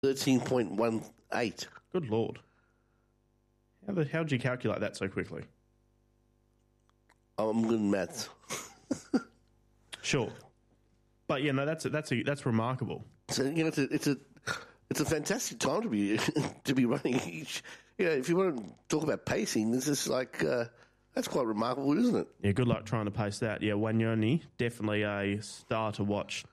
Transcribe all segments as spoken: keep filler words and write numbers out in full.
thirteen point one eight. Good Lord. How the how'd you calculate that so quickly? I'm good in maths. Sure. But, yeah, no, that's a, that's a, that's remarkable. So, you know, it's a, it's a, it's a fantastic time to be to be running each. You know, if you want to talk about pacing, this is like, uh, that's quite remarkable, isn't it? Yeah, good luck trying to pace that. Yeah, Wanyoni, definitely a star to watch.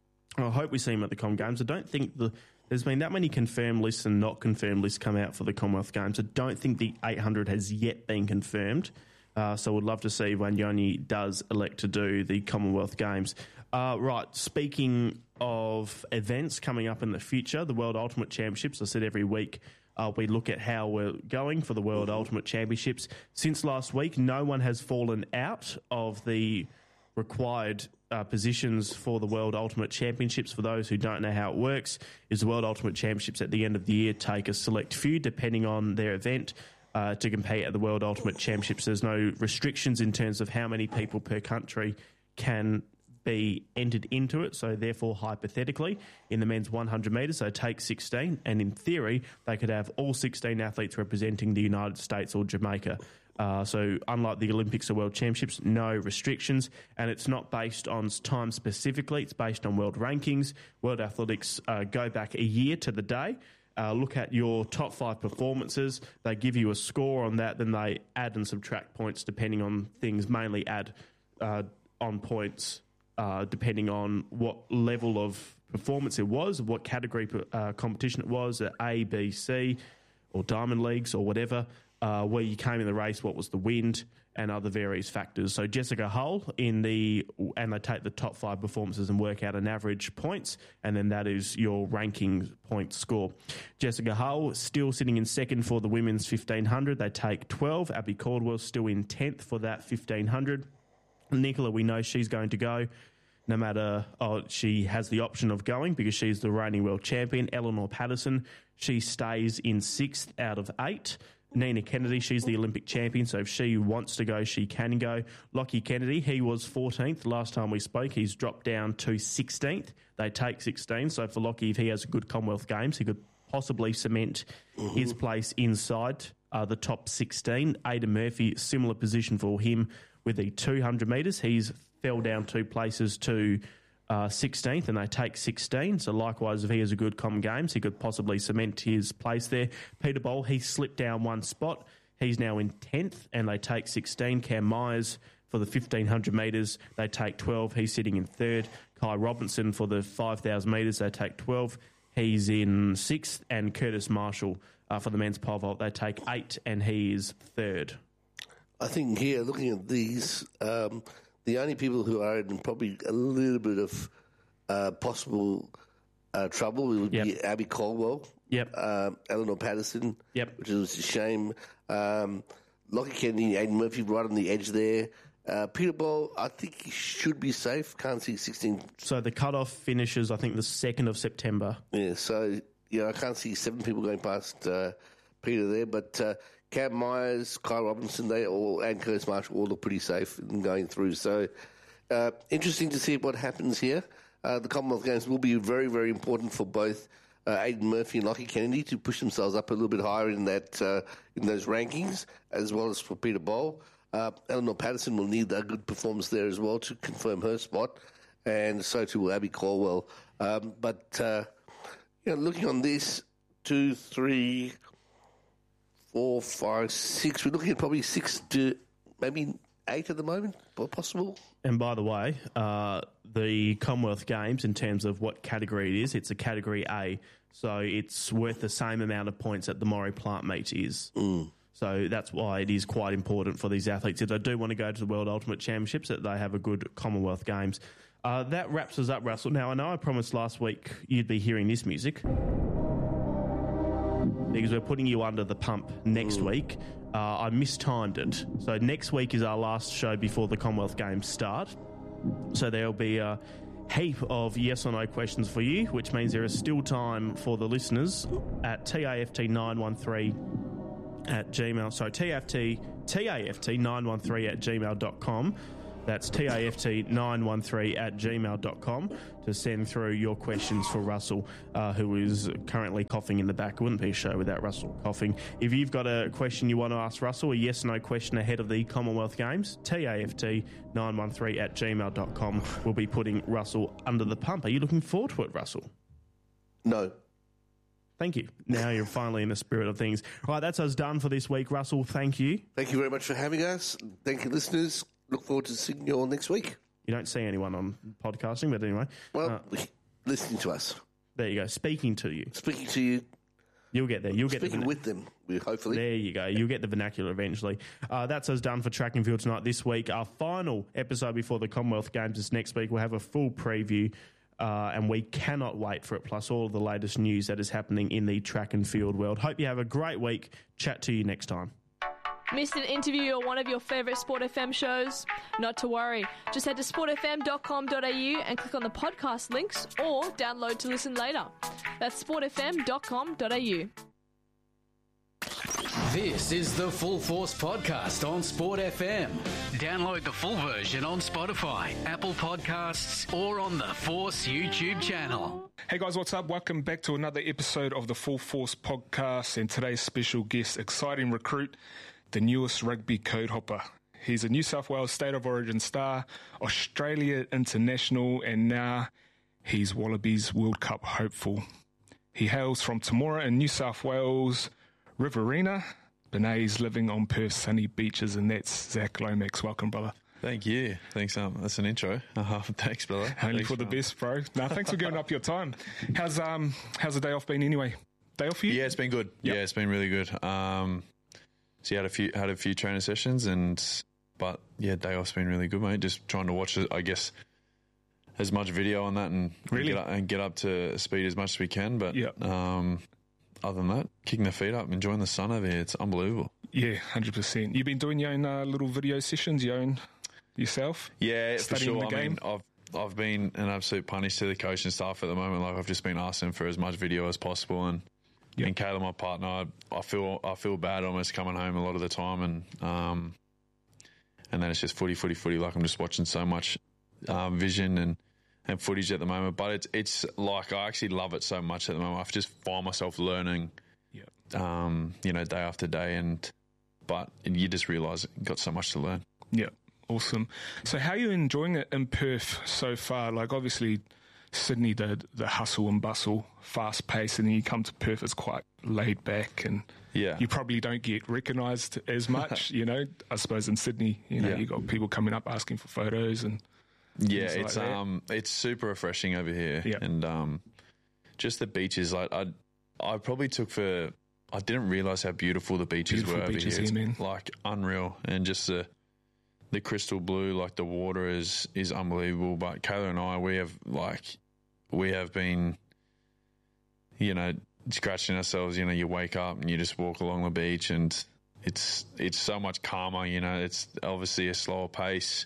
I hope we see him at the Com Games. I don't think the there's been that many confirmed lists and not confirmed lists come out for the Commonwealth Games. I don't think the eight hundred has yet been confirmed. Uh, so we'd love to see Wanyoni does elect to do the Commonwealth Games. Uh, right, speaking of events coming up in the future, the World Ultimate Championships, I said every week uh, we look at how we're going for the World Ultimate Championships. Since last week, no one has fallen out of the required uh, positions for the World Ultimate Championships. For those who don't know how it works, is the World Ultimate Championships at the end of the year take a select few, depending on their event, Uh, to compete at the World Ultimate Championships. There's no restrictions in terms of how many people per country can be entered into it. So therefore, hypothetically, in the men's one hundred metres, they take sixteen, and in theory, they could have all sixteen athletes representing the United States or Jamaica. Uh, so unlike the Olympics or World Championships, no restrictions, and it's not based on time specifically. It's based on world rankings. World Athletics uh, go back a year to the day. Uh, look at your top five performances. They give you a score on that. Then they add and subtract points depending on things, mainly add uh, on points uh, depending on what level of performance it was, what category uh, competition it was, at A, B, C, or Diamond Leagues or whatever, uh, where you came in the race, what was the wind, and other various factors. So Jessica Hull in the, and they take the top five performances and work out an average points, and then that is your ranking point score. Jessica Hull still sitting in second for the women's fifteen hundred. They take twelve. Abby Caldwell still in tenth for that fifteen hundred. Nicola, we know she's going to go. No matter, oh, she has the option of going because she's the reigning world champion. Eleanor Patterson, she stays in sixth out of eight. Nina Kennedy, she's the Olympic champion, so if she wants to go, she can go. Lockie Kennedy, he was fourteenth last time we spoke. He's dropped down to sixteenth. They take sixteen, so for Lockie, if he has a good Commonwealth Games, he could possibly cement mm-hmm. his place inside uh, the top sixteen. Aidan Murphy, similar position for him with the two hundred metres. He's fell down two places to Uh, sixteenth, and they take sixteen. So likewise, if he has a good Common Games, he could possibly cement his place there. Peter Bowl, he slipped down one spot. He's now in tenth, and they take sixteen. Cam Myers for the fifteen hundred metres, they take twelve. He's sitting in third. Kai Robinson for the five thousand metres, they take twelve. He's in sixth. And Curtis Marshall uh, for the men's pole vault, they take eight, and he is third. I think here, looking at these, um, the only people who are in probably a little bit of uh, possible uh, trouble would yep. be Abby Caldwell, yep. um, Eleanor Patterson, yep. which is a shame. Um, Lockie Kennedy, Aidan Murphy right on the edge there. Uh, Peter Bowl, I think he should be safe. Can't see sixteen. So the cutoff finishes, I think, the second of September. Yeah, so yeah, I can't see seven people going past uh, Peter there, but uh, Cam Myers, Kyle Robinson, they all, and Curtis Marshall all look pretty safe in going through. So uh, interesting to see what happens here. Uh, the Commonwealth Games will be very, very important for both uh, Aidan Murphy and Lockie Kennedy to push themselves up a little bit higher in that uh, in those rankings, as well as for Peter Bowl. Uh, Eleanor Patterson will need a good performance there as well to confirm her spot, and so too will Abby Caldwell. Um, but uh, you know, looking on this, two, three, four, five, six, we're looking at probably six to maybe eight at the moment, possible. And by the way, uh, the Commonwealth Games, in terms of what category it is, it's a Category A, so it's worth the same amount of points that the Maury Plant meet is. Mm. So that's why it is quite important for these athletes, if they do want to go to the World Ultimate Championships, that they have a good Commonwealth Games. Uh, that wraps us up, Russell. Now, I know I promised last week you'd be hearing this music, because we're putting you under the pump next mm. week. Uh, I mistimed it. So next week is our last show before the Commonwealth Games start. So there'll be a heap of yes or no questions for you, which means there is still time for the listeners at T A F T nine one three at Gmail. Sorry, T A F T, T A F T nine one three at gmail dot com. That's T A F T nine one three at gmail dot com to send through your questions for Russell, uh, who is currently coughing in the back. It wouldn't be a show without Russell coughing. If you've got a question you want to ask Russell, a yes-no question ahead of the Commonwealth Games, T A F T nine one three at gmail dot com will be putting Russell under the pump. Are you looking forward to it, Russell? No. Thank you. Now you're finally in the spirit of things. All right, that's us done for this week. Russell, thank you. Thank you very much for having us. Thank you, listeners. Look forward to seeing you all next week. You don't see anyone on podcasting, but anyway. Well, uh, listening to us. There you go. Speaking to you. Speaking to you. You'll get there. You'll get Speaking the with them, we hopefully. There you go. You'll get the vernacular eventually. Uh, that's us done for Track and Field tonight. This week, our final episode before the Commonwealth Games is next week. We'll have a full preview, uh, and we cannot wait for it, plus all of the latest news that is happening in the track and field world. Hope you have a great week. Chat to you next time. Missed an interview or one of your favourite Sport F M shows? Not to worry. Just head to sport f m dot com dot a u and click on the podcast links or download to listen later. That's sport f m dot com dot a u. This is the Full Force Podcast on Sport F M. Download the full version on Spotify, Apple Podcasts, or on the Force YouTube channel. Hey guys, what's up? Welcome back to another episode of the Full Force Podcast, and today's special guest, exciting recruit, the newest rugby code hopper. He's a New South Wales State of Origin star, Australia international, and now he's Wallabies World Cup hopeful. He hails from Temora in New South Wales, Riverina. Benay's living on Perth's sunny beaches, and that's Zach Lomax. Welcome, brother. Thank you. Thanks. Um, that's an intro. Uh, thanks, brother. Only thanks, for the man. best, bro. No, thanks for giving up your time. How's um how's the day off been anyway? Day off for you? Yeah, it's been good. Yep. Yeah, it's been really good. Um, so you had a few had a few trainer sessions, and but yeah, day off's been really good, mate. Just trying to watch, I guess, as much video on that, and Really? get up, and get up to speed as much as we can. But Yep. um, other than that, kicking the feet up, enjoying the sun over here. It's unbelievable. Yeah, one hundred percent. You've been doing your own uh, little video sessions, your own yourself? Yeah, for Studying sure. the I mean, game? I've I've been an absolute punish to the coach and staff at the moment. Like I've just been asking for as much video as possible, and Yep. and Kayla, my partner, I, I feel I feel bad almost coming home a lot of the time, and um, and then it's just footy, footy, footy. Like I'm just watching so much um, vision and. and footage at the moment, but it's it's like I actually love it so much at the moment. I just find myself learning, Yep. um, you know, day after day, and but you just realise you've got so much to learn. Yeah, awesome. So how are you enjoying it in Perth so far? Like obviously Sydney, the the hustle and bustle, fast pace, and then you come to Perth, it's quite laid back, and Yeah, you probably don't get recognised as much, you know. I suppose in Sydney, you know, Yeah. you got people coming up asking for photos and yeah, things like it's that. um, it's super refreshing over here, Yeah. and um, just the beaches. Like I, I probably took for. I didn't realise how beautiful the beaches Beautiful were over beaches here. here, It's man. like unreal, and just the the crystal blue, like the water is is unbelievable. But Kayla and I, we have like we have been, you know, scratching ourselves. You know, you wake up and you just walk along the beach, and it's it's so much calmer. You know, it's obviously a slower pace.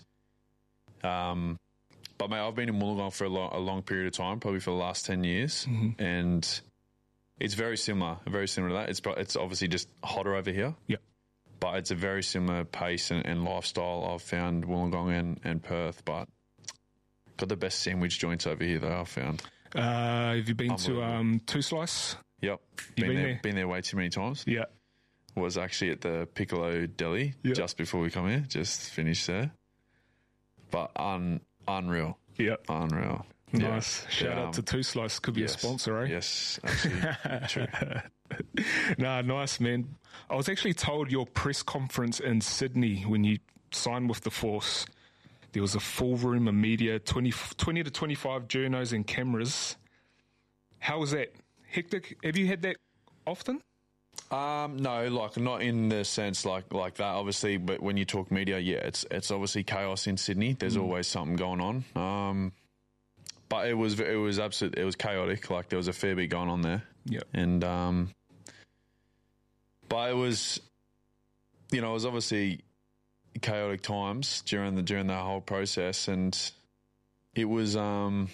Um, but mate, I've been in Wollongong for a long, a long period of time, probably for the last ten years, Mhm. and it's very similar, very similar to that. It's pro- it's obviously just hotter over here. Yep. But it's a very similar pace and, and lifestyle I've found Wollongong and, and Perth, but got the best sandwich joints over here though I've found. Uh, have you been to Unbelievable. um, Two Slice? Yep. been there, there? been there way too many times. Yeah. Was actually at the Piccolo Deli Yeah. just before we come here, just finished there. But un, unreal, Yeah. unreal. Nice. Yeah. Shout Yeah, out to um, Two Slice. Could be yes, a sponsor, eh? Yes, actually, true. Nah, nice, man. I was actually told your press conference in Sydney when you signed with the Force, there was a full room of media, twenty, twenty to twenty-five journos and cameras. How was that? Hectic? Have you had that often? Um, no, like not in the sense like like that, obviously. But when you talk media, yeah, it's it's obviously chaos in Sydney. There's always something going on. Um, but it was it was absolute. It was chaotic. Like there was a fair bit going on there. Yeah. And um, but it was, you know, it was obviously chaotic times during the during that whole process, and it was um.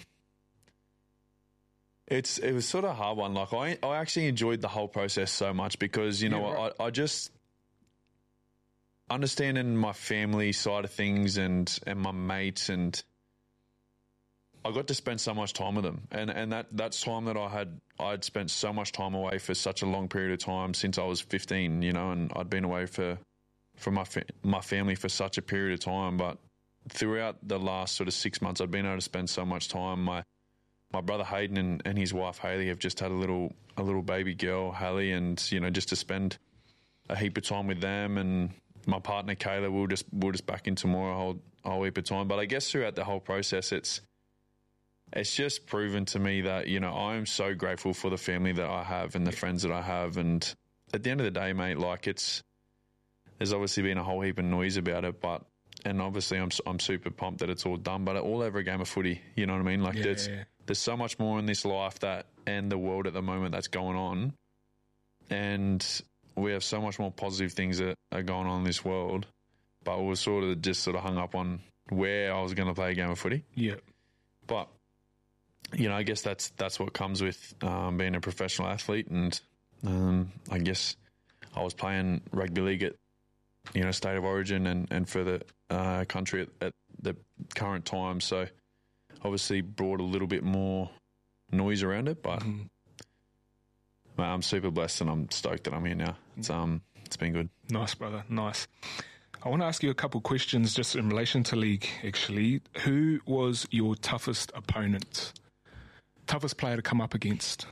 It's it was sort of a hard one. Like I I actually enjoyed the whole process so much because you know Yeah, right. I I just understanding my family side of things and, and my mates, and I got to spend so much time with them. And and that that's time that I had I'd spent so much time away for such a long period of time since I was fifteen, you know, and I'd been away for from my fa- my family for such a period of time. But throughout the last sort of six months, I've been able to spend so much time. My my brother Hayden and, and his wife Haley have just had a little a little baby girl, Haley, and you know, just to spend a heap of time with them. And my partner Kayla, we'll just we'll just back in tomorrow a whole, a whole heap of time. But I guess throughout the whole process, it's it's just proven to me that, you know, I'm so grateful for the family that I have and the friends that I have. And at the end of the day, mate, like it's, there's obviously been a whole heap of noise about it, but, and obviously I'm I'm super pumped that it's all done, but all over a game of footy, you know what I mean? Like Yeah, there's, yeah. there's so much more in this life that, and the world at the moment that's going on. And we have so much more positive things that are going on in this world, but we were sort of just sort of hung up on where I was going to play a game of footy. Yeah. But, you know, I guess that's that's what comes with um, being a professional athlete. And um, I guess I was playing rugby league at, you know, State of Origin and, and for the uh, country at, at the current time. So obviously brought a little bit more noise around it. But Mm-hmm. mate, I'm super blessed and I'm stoked that I'm here now. It's um, it's been good. Nice, brother. Nice. I want to ask you a couple questions just in relation to league, actually. Who was your toughest opponent? Toughest player to come up against?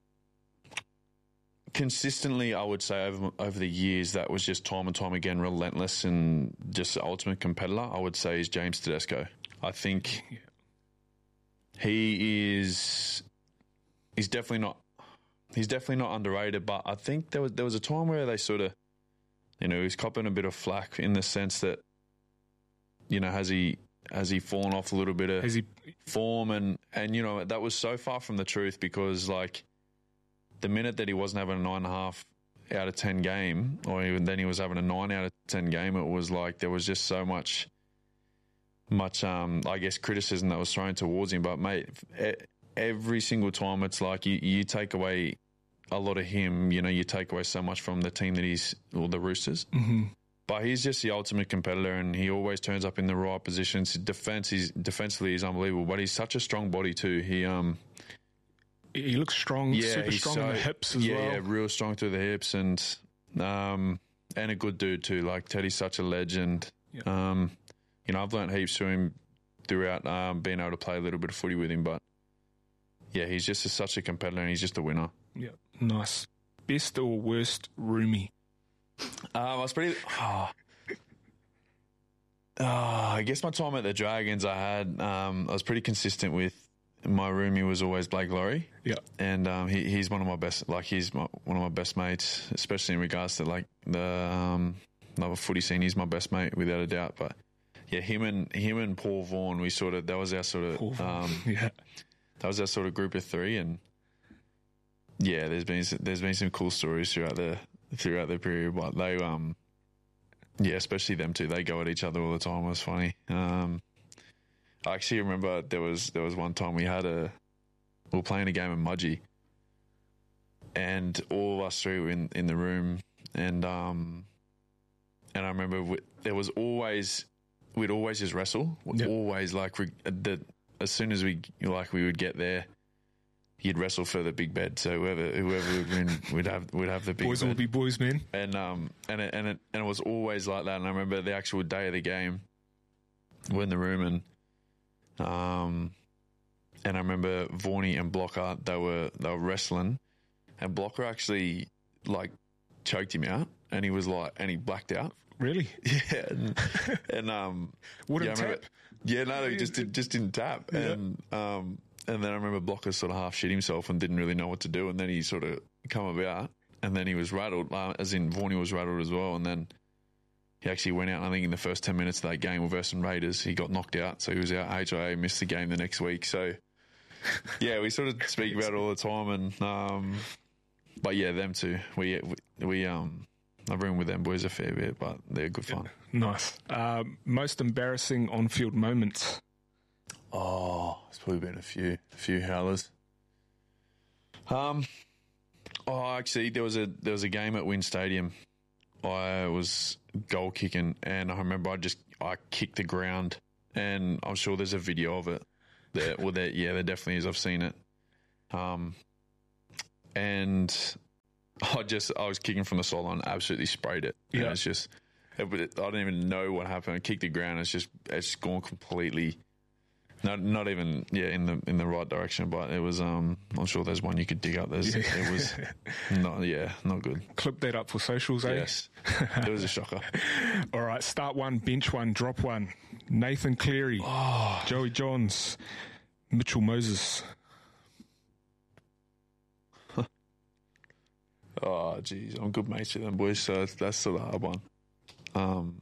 Consistently, I would say over over the years, that was just time and time again relentless and just the ultimate competitor. I would say is James Tedesco. I think he is he's definitely not he's definitely not underrated. But I think there was there was a time where they sort of, you know, he's copping a bit of flack in the sense that, you know, has he has he fallen off a little bit of Has he? form, and and you know that was so far from the truth, because like the minute that he wasn't having a nine and a half out of ten game, or even then he was having a nine out of ten game, it was like there was just so much, much um I guess criticism that was thrown towards him. But mate, every single time it's like you, you take away a lot of him, you know, you take away so much from the team that he's, or the Roosters. Mm-hmm. But he's just the ultimate competitor, and he always turns up in the right positions. His defense, he's, defensively, he's unbelievable. But he's such a strong body too. He um, He looks strong, yeah, super he's strong so, in the hips as yeah, well. yeah, real strong through the hips, and um, and a good dude too. Like Teddy's such a legend. Yeah. Um, you know, I've learnt heaps through him throughout um, being able to play a little bit of footy with him. But yeah, he's just a, such a competitor, and he's just a winner. Yeah, nice. Best or worst roomie? Um, I was pretty. Oh. Oh, I guess my time at the Dragons, I had um, I was pretty consistent with my roomie was always Blake Laurie. Yeah. And um, he he's one of my best, like he's my, one of my best mates, especially in regards to like the um, another footy scene. He's my best mate without a doubt. But yeah, him and him and Paul Vaughan, we sort of that was our sort of Paul Vaughan, um, yeah. that was our sort of group of three. And yeah, there's been there's been some cool stories throughout the throughout the period. But they um. Yeah, especially them two. They go at each other all the time. It was funny. Um, I actually remember there was there was one time we had a we were playing a game of Mudgee, and all of us three were in, in the room, and um, and I remember we, there was always we'd always just wrestle, Yep. always like we, the as soon as we like we would get there. You'd wrestle for the big bed, so whoever whoever would win, would have would have the big Boys bed. will be boys, man. And um and it, and it and it was always like that. And I remember the actual day of the game, we're in the room, and um and I remember Vaughnie and Blocker, they were they were wrestling, and Blocker actually like choked him out, and he was like, and he blacked out. Really? Yeah, and, and um Wouldn't yeah, I remember, tap? yeah, no, he just did, just didn't tap, Yeah. and um. And then I remember Blocker sort of half shit himself and didn't really know what to do. And then he sort of come about, and then he was rattled, uh, as in Vaughnie was rattled as well. And then he actually went out, I think in the first ten minutes of that game with versus Raiders, he got knocked out. So he was out H I A, missed the game the next week. So, yeah, we sort of speak about it all the time. And um, But yeah, them two. We, we, we um, I've roomed with them boys a fair bit, but they're good fun. Nice. Um, most embarrassing on-field moments? Oh, it's probably been a few, a few howlers. Um, oh, actually, there was a there was a game at Wynn Stadium I was goal kicking, and I remember I just I kicked the ground, and I'm sure there's a video of it. There, well, there, yeah, there definitely is. I've seen it. Um, and I just I was kicking from the sideline, absolutely sprayed it. Yeah, and it's just it, I don't even know what happened. I kicked the ground. It's just it's gone completely. Not, not even yeah in the in the right direction, but it was. Um, I'm sure there's one you could dig up. There's yeah. It was not yeah not good. Clip that up for socials, eh? Yes, it was a shocker. All right, start one, bench one, drop one. Nathan Cleary, Oh, Joey Johns, Mitchell Moses. oh, geez, I'm good mates with them boys, so that's, that's sort of a hard one. Um,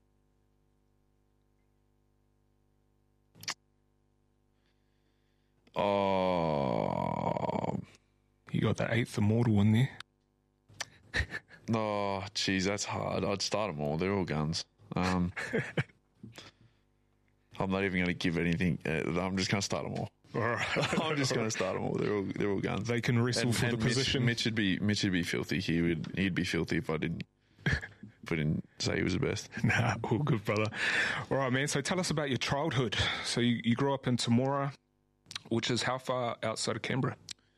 oh, You got the eighth immortal in there. oh, geez, that's hard. I'd start them all. They're all guns. Um, I'm not even going to give anything. Uh, I'm just going to start them all. All right. I'm just going to start them all. They're all they're all guns. They can wrestle And- for and the Mitch- position. Mitch would be Mitch would be filthy. He would he'd be filthy if I didn't if I didn't say he was the best. Nah, all good, brother. All right, man. So tell us about your childhood. So you, you grew up in Temora, which is how far outside of Canberra?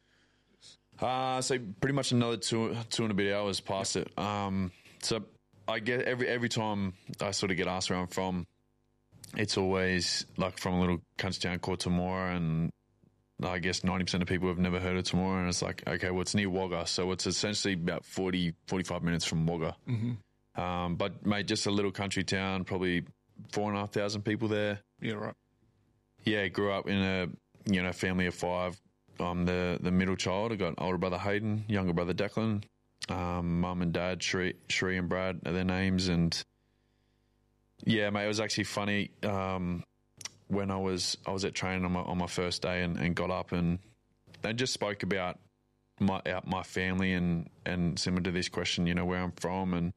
Uh, so pretty much another two two and a bit hours past it. Um, so I get every every time I sort of get asked where I'm from, it's always like from a little country town called Temora, and I guess ninety percent of people have never heard of Temora, and it's like, okay, well, it's near Wagga, so it's essentially about forty, forty-five minutes from Wagga. Mm-hmm. Um, but, mate, just a little country town, probably four and a half thousand people there. Yeah, right. Yeah, grew up in a, you know, family of five. I'm the, the middle child. I got older brother Hayden, younger brother Declan, um, mum and dad, Shree, Shree and Brad are their names, and yeah, mate, it was actually funny. Um, when I was I was at training on my on my first day and, and got up and they just spoke about my out my family and, and similar to this question, you know, where I'm from, and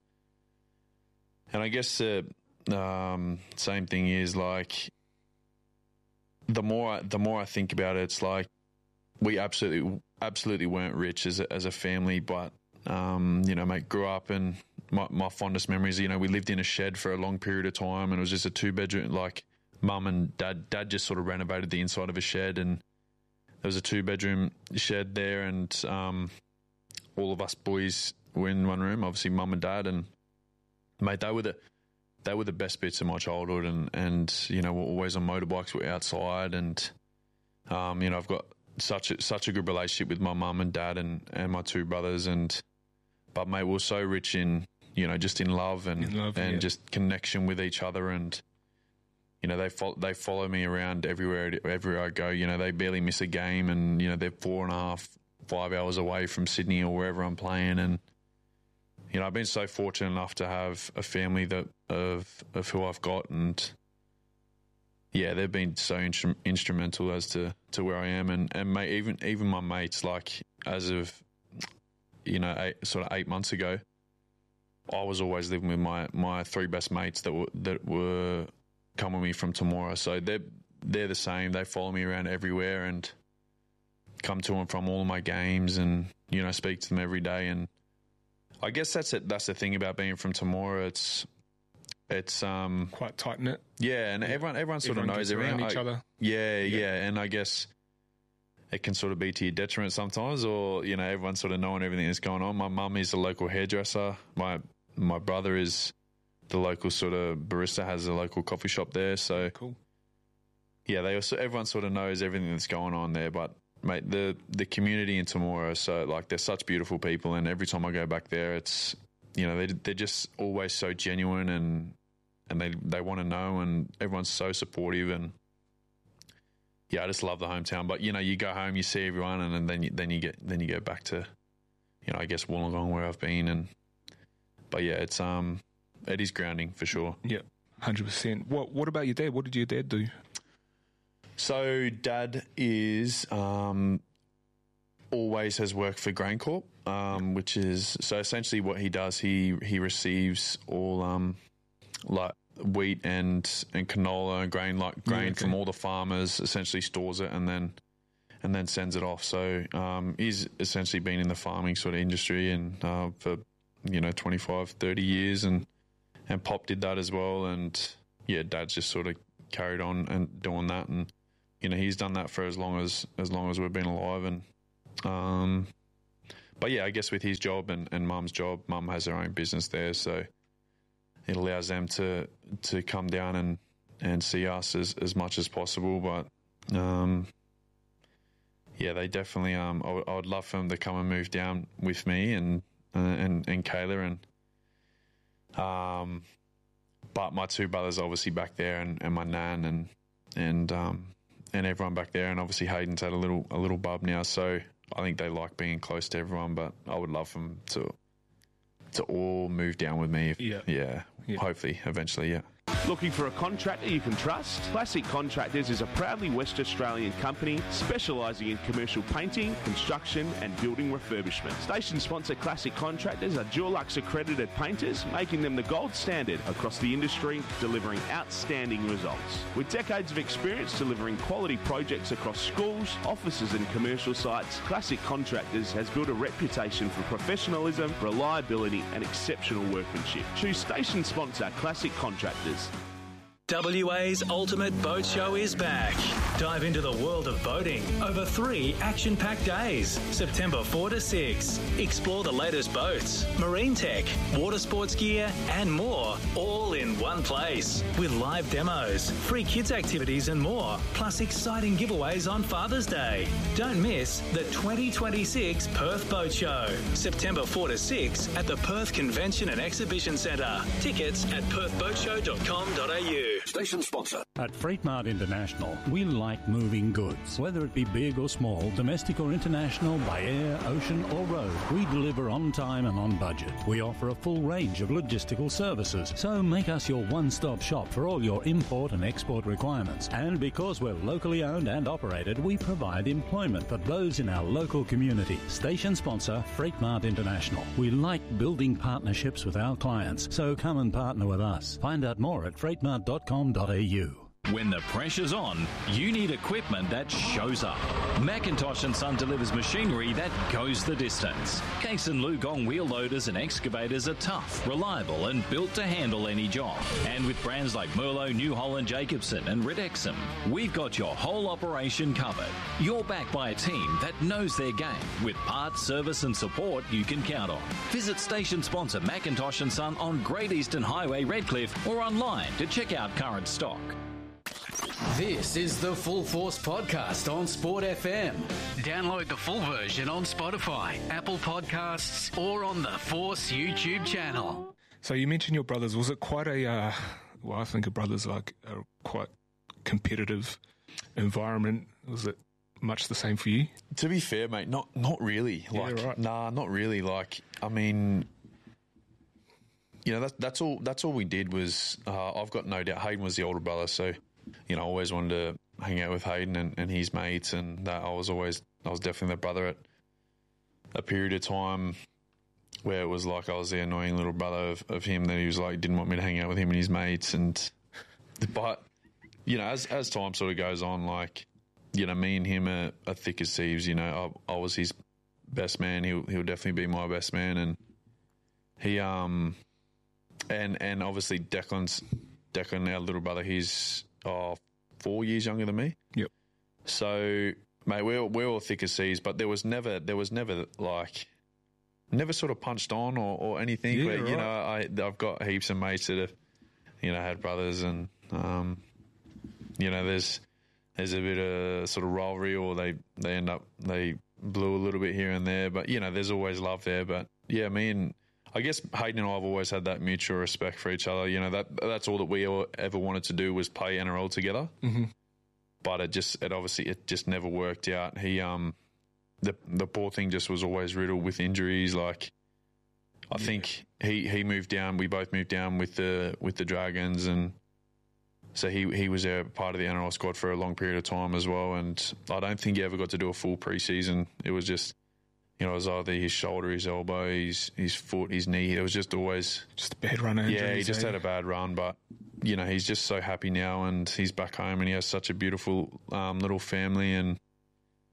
and I guess the um, same thing is like the more I, the more I think about it, it's like we absolutely absolutely weren't rich as a, as a family, but um, you know, mate, grew up and my, my fondest memories, you know, we lived in a shed for a long period of time, and it was just a two bedroom, like mum and dad, dad just sort of renovated the inside of a shed, and there was a two bedroom shed there, and um, all of us boys were in one room, obviously mum and dad, and mate, they were the they were the best bits of my childhood, and, and you know, we're always on motorbikes, we're outside, and um, you know, I've got such a, such a good relationship with my mum and dad and, and my two brothers, and but mate, we're so rich in, you know, just in love and In love, and yeah. just connection with each other, and you know, they follow, they follow me around everywhere everywhere I go. You know, they barely miss a game, and you know, they're four and a half, five hours away from Sydney or wherever I'm playing, and you know, I've been so fortunate enough to have a family that of of who I've got, and yeah, they've been so instru- instrumental as to, to where I am, and and mate, even even my mates, like as of you know, eight, sort of eight months ago, I was always living with my, my three best mates that were that were coming with me from Temora, so they're they're the same. They follow me around everywhere and come to and from all of my games, and you know, speak to them every day. And I guess that's it. That's the thing about being from Temora. It's it's um Quite tight knit. yeah, and everyone everyone sort Everyone of knows gets around everything. each I- other. Yeah, yeah, and I guess it can sort of be to your detriment sometimes, or you know, everyone sort of knowing everything that's going on. My mum is a local hairdresser. My my brother is the local sort of barista, has a local coffee shop there. So Cool. yeah, they also everyone sort of knows everything that's going on there. But mate, the the community in Temora, so like they're such beautiful people, and every time I go back there, it's you know, they they're just always so genuine, and and they they want to know, and everyone's so supportive, and yeah, I just love the hometown. But you know, you go home, you see everyone, and then you, then you get then you go back to, you know, I guess Wollongong where I've been, and but yeah, it's um it is grounding for sure. Yeah, one hundred percent. What What about your dad? What did your dad do? So dad is um always has worked for GrainCorp, um, which is so essentially what he does. He he receives all um like wheat and and canola and grain like grain Yeah, okay. from all the farmers, essentially stores it and then and then sends it off. So um, he's essentially been in the farming sort of industry and uh, for you know, twenty-five, thirty years, and, and Pop did that as well. And, yeah, Dad's just sort of carried on and doing that. And, you know, he's done that for as long as, as long as we've been alive. And, um, but, yeah, I guess with his job and, and Mum's job, Mum has her own business there, so it allows them to, to come down and, and see us as, as much as possible. But, um, yeah, they definitely, um, I, w- I would love for them to come and move down with me and, uh, and, and Kayla. And, um, but my two brothers are obviously back there, and, and my nan and, and, um, and everyone back there. And obviously Hayden's had a little, a little bub now. So I think they like being close to everyone, but I would love them to, to all move down with me. If, Yeah. yeah. Yeah. Hopefully, eventually, yeah. Looking for a contractor you can trust? Classic Contractors is a proudly West Australian company specialising in commercial painting, construction and building refurbishment. Station sponsor Classic Contractors are Dulux accredited painters, making them the gold standard across the industry, delivering outstanding results. With decades of experience delivering quality projects across schools, offices and commercial sites, Classic Contractors has built a reputation for professionalism, reliability and exceptional workmanship. Choose station sponsor Classic Contractors. W A's Ultimate Boat Show is back. Dive into the world of boating over three action-packed days, September fourth to sixth. Explore the latest boats, marine tech, water sports gear, and more, all in one place. With live demos, free kids activities and more, plus exciting giveaways on Father's Day. Don't miss the twenty twenty-six Perth Boat Show, September fourth to sixth at the Perth Convention and Exhibition Centre. Tickets at perth boat show dot com dot a u. Station sponsor. At Freight Mart International, we like moving goods. Whether it be big or small, domestic or international, by air, ocean or road, we deliver on time and on budget. We offer a full range of logistical services, so make us your one-stop shop for all your import and export requirements. And because we're locally owned and operated, we provide employment for those in our local community. Station sponsor, Freight Mart International. We like building partnerships with our clients, so come and partner with us. Find out more at freight mart dot com dot a u. When the pressure's on, you need equipment that shows up. Macintosh and Son delivers machinery that goes the distance. Case and Lugong wheel loaders and excavators are tough, reliable and built to handle any job. And with brands like Merlo, New Holland, Jacobson and Ridexum, we've got your whole operation covered. You're backed by a team that knows their game with parts, service and support you can count on. Visit station sponsor Macintosh and Son on Great Eastern Highway, Redcliffe, or online to check out current stock. This is the Full Force Podcast on Sport F M. Download the full version on Spotify, Apple Podcasts, or on the Force YouTube channel. So you mentioned your brothers. Was it quite a, uh, well, I think your brothers are like a quite competitive environment. Was it much the same for you? To be fair, mate, not not really. Yeah, Like, right. nah, not really. Like, I mean, you know, that's that's all. That's all we did was. Uh, I've got no doubt Hayden was the older brother, so you know, I always wanted to hang out with Hayden and, and his mates, and that I was always, I was definitely the brother at a period of time where it was like I was the annoying little brother of, of him that he was like didn't want me to hang out with him and his mates, and but you know, as as time sort of goes on, like, you know, me and him are, are thick as thieves. You know, I, I was his best man. He'll he'll definitely be my best man, and he um and and obviously Declan's Declan, our little brother, he's oh, four years younger than me. Yep. So, mate, we're we're all thick as thieves, but there was never there was never like never sort of punched on or, or anything. Yeah, but you right. know, I I've got heaps of mates that have, you know, had brothers, and um, you know, there's there's a bit of sort of rivalry, or they they end up they blew a little bit here and there, but you know, there's always love there. But yeah, me and I guess Hayden and I have always had that mutual respect for each other. You know, that that's all that we ever wanted to do was play N R L together. Mm-hmm. But it just, it obviously, it just never worked out. He, um, the the poor thing just was always riddled with injuries. Like, I yeah. think he, he moved down. We both moved down with the with the Dragons, and so he he was a part of the N R L squad for a long period of time as well. And I don't think he ever got to do a full preseason. It was just, you know, it was either his shoulder, his elbow, his his foot, his knee. It was just always just a bad run. Injuries, yeah, he just eh? had a bad run, but you know, he's just so happy now, and he's back home, and he has such a beautiful um, little family, and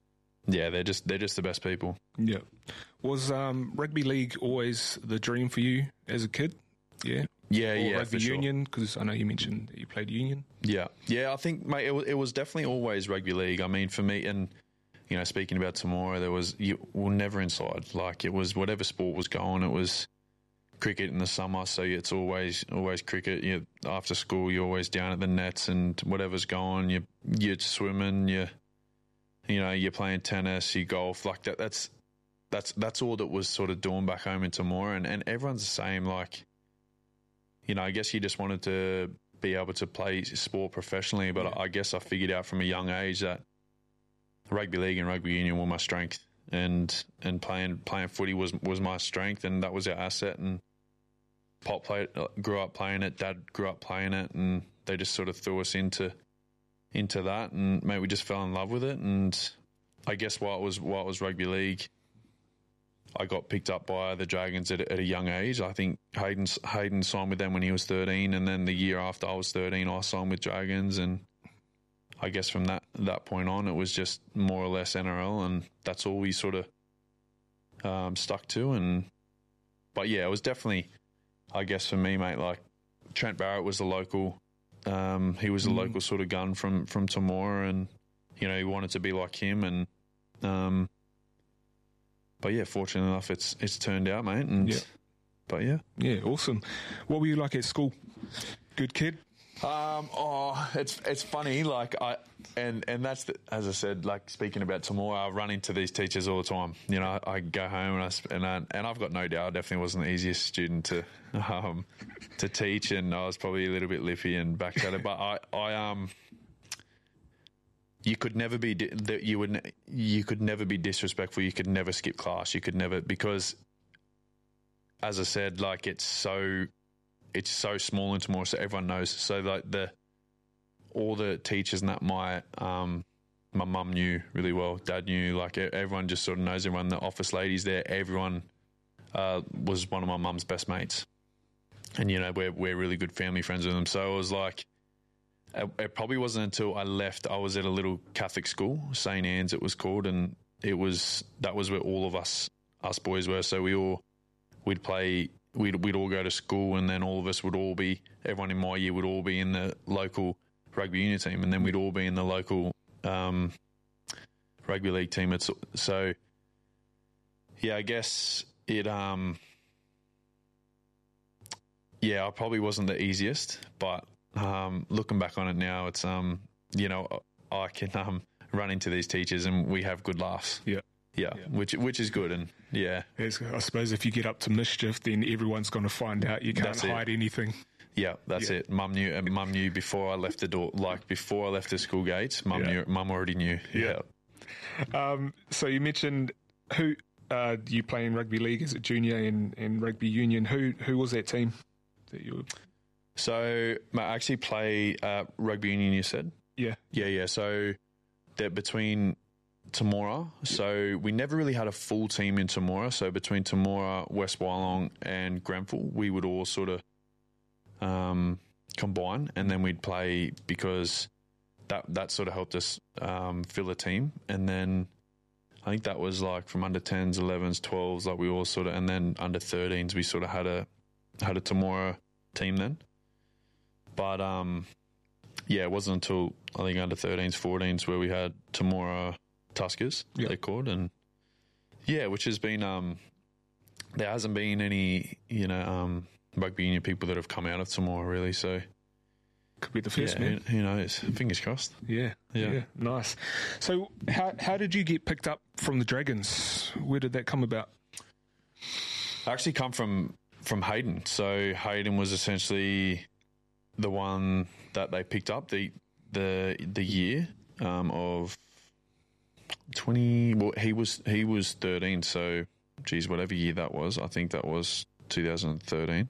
yeah, they're just they're just the best people. Yeah. Was um, rugby league always the dream for you as a kid? Yeah. Yeah, or yeah, rugby for sure. union, because I know you mentioned that you played union. Yeah, yeah. I think, mate, it was, it was definitely always rugby league. I mean, for me, and you know, speaking about tomorrow, there was you were never inside. Like it was whatever sport was going. It was cricket in the summer, so it's always always cricket. You after school, you're always down at the nets, and whatever's going, you you're swimming, you you know, you're playing tennis, you golf, like that. That's that's that's all that was sort of doing back home in Temora, and and everyone's the same. Like, you know, I guess you just wanted to be able to play sport professionally, but I guess I figured out from a young age that rugby league and rugby union were my strength, and and playing playing footy was was my strength, and that was our asset. And Pop played, grew up playing it, Dad grew up playing it, and they just sort of threw us into into that, and mate, we just fell in love with it. And I guess while it was while it was rugby league, I got picked up by the Dragons at, at a young age. I think Hayden Hayden signed with them when he was thirteen, and then the year after I was thirteen, I signed with Dragons. And I guess from that that point on, it was just more or less N R L, and that's all we sort of um, stuck to. And but yeah, it was definitely, I guess for me, mate, like Trent Barrett was the local. Um, he was a mm. local sort of gun from from Temora, and you know, he wanted to be like him. And um, but yeah, fortunately enough, it's it's turned out, mate. And yeah. but yeah, yeah, awesome. What were you like at school? Good kid. Um, oh, it's it's funny, like I and and that's the, as I said, like speaking about Temora, I run into these teachers all the time. You know, I, I go home and I and I, and I've got no doubt, I definitely wasn't the easiest student to um to teach, and I was probably a little bit lippy and backchatted, but I I um you could never be that you would you could never be disrespectful. You could never skip class. You could never, because as I said, like it's so. It's so small in Temora, so everyone knows. So like the all the teachers and that my um my mum knew really well, Dad knew, like everyone just sort of knows everyone. The office ladies there, everyone uh, was one of my mum's best mates, and you know we're we're really good family friends with them. So it was like it, it probably wasn't until I left. I was at a little Catholic school, Saint Anne's it was called, and it was that was where all of us us boys were. So we all we'd play. We'd, we'd all go to school, and then all of us would all be, everyone in my year would all be in the local rugby union team, and then we'd all be in the local um, rugby league team. It's, so, yeah, I guess it, um, yeah, I probably wasn't the easiest, but um, looking back on it now, it's, um, you know, I can um, run into these teachers and we have good laughs. Yeah. Yeah, yeah, which which is good, and yeah. Yes, I suppose if you get up to mischief, then everyone's going to find out. You can't that's hide it. anything. Yeah, that's yeah. it. Mum knew, and Mum knew before I left the door. Like before I left the school gates, Mum yeah. knew. Mum already knew. Yeah. yeah. Um, so you mentioned who uh, you play in rugby league? Is it junior and, and rugby union? Who who was that team that you? Were... So I actually play uh, rugby union. You said. Yeah. Yeah, yeah. So that between. Temora, so we never really had a full team in Temora. So between Temora, West Wyalong, and Grenfell, we would all sort of um, combine, and then we'd play because that that sort of helped us um, fill a team. And then I think that was like from under tens, elevens, twelves, like we all sort of, and then under thirteens, we sort of had a had a Temora team then. But um, yeah, it wasn't until I think under thirteens, fourteens where we had Temora. Tuskers, yep. They're called, and yeah, which has been um, there hasn't been any you know um, rugby union people that have come out of Temora really, so could be the first yeah, man. Who, who knows? Fingers crossed. Yeah, yeah, yeah, nice. So, how how did you get picked up from the Dragons? Where did that come about? I actually come from from Hayden. So Hayden was essentially the one that they picked up the the the year um, of. Twenty. Well, he was he was thirteen. So, geez, whatever year that was, I think that was two thousand thirteen.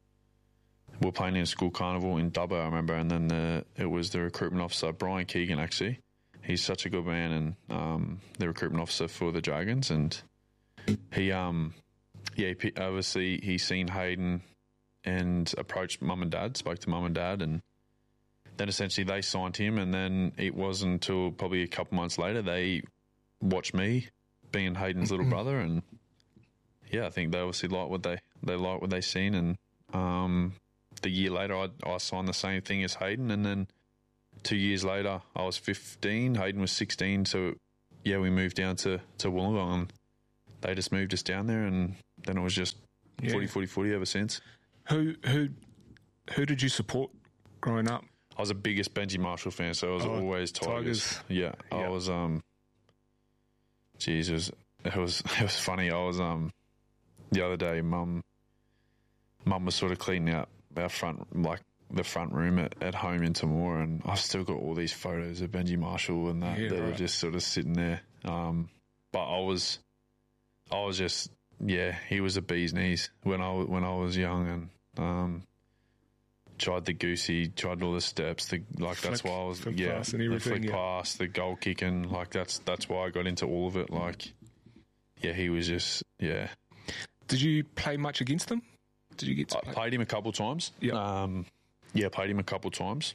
We were playing in a school carnival in Dubbo, I remember, and then the it was the recruitment officer Brian Keegan. Actually, he's such a good man, and um, the recruitment officer for the Dragons, and he um yeah he, obviously he seen Hayden and approached mum and dad, spoke to mum and dad, and then essentially they signed him, and then it wasn't until probably a couple months later they watch me being Hayden's little brother, and yeah, I think they obviously like what they they like what they seen, and um, the year later I, I signed the same thing as Hayden, and then two years later I was fifteen, Hayden was sixteen, so yeah, we moved down to to Wollongong, and they just moved us down there, and then it was just Yeah. footy, footy, footy ever since. Who who who did you support growing up? I was the biggest Benji Marshall fan, so I was Oh, always Tigers. Tigers. Yeah, Yeah. I was. Um, geez, it was it was it was funny. I was um the other day, mum mum was sort of cleaning out our front, like the front room at, at home in Temora, and I've still got all these photos of Benji Marshall and that Yeah, that are right. just sort of sitting there. Um, but I was, I was just yeah, he was a bee's knees when I when I was young, and um. Tried the goosey, tried all the steps. The like that's Flick- why I was flick yeah, pass and the everything, flick yeah. pass, the goal kicking. Like that's that's why I got into all of it. Like yeah, he was just yeah. Did you play much against them? Did you get to I play? played him a couple times. Yeah. Um, yeah, played him a couple times.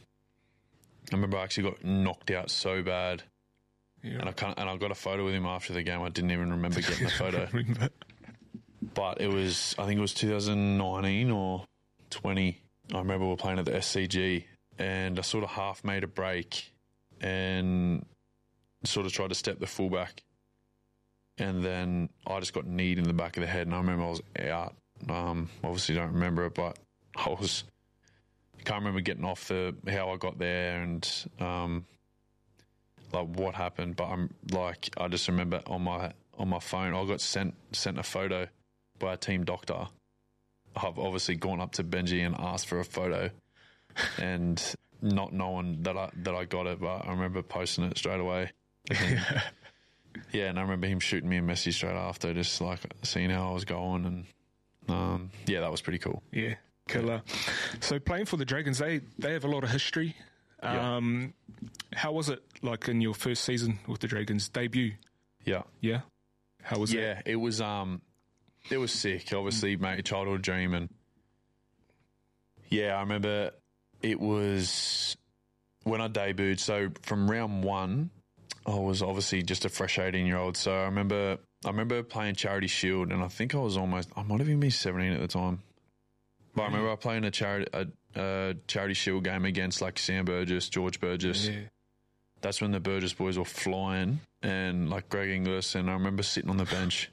I remember I actually got knocked out so bad, Yeah. and I can't, and I got a photo with him after the game. I didn't even remember getting the photo, Remember? but it was I think it was two thousand nineteen or twenty. I remember we were playing at the S C G, and I sort of half made a break and sort of tried to step the fullback, and then I just got kneed in the back of the head, and I remember I was out. Um, obviously don't remember it, but I was can't remember getting off the how I got there and um, like what happened. But I'm like I just remember on my on my phone I got sent sent a photo by a team doctor. I've obviously gone up to Benji and asked for a photo, and not knowing that I that I got it, but I remember posting it straight away. And, yeah, and I remember him shooting me a message straight after, just like seeing how I was going, and um, yeah, that was pretty cool. Yeah, killer. So playing for the Dragons, they they have a lot of history. Yeah. Um, how was it like in your first season with the Dragons debut? Yeah, Yeah, how was it? yeah, it was um, it was sick. Obviously, mate, childhood dream, and yeah, I remember it was when I debuted. So from round one, I was obviously just a fresh eighteen-year-old. So I remember, I remember playing Charity Shield, and I think I was almost, I might have even been seventeen at the time. But I remember I playing a charity, a, a Charity Shield game against like Sam Burgess, George Burgess. Yeah. That's when the Burgess boys were flying, and like Greg Inglis, and I remember sitting on the bench,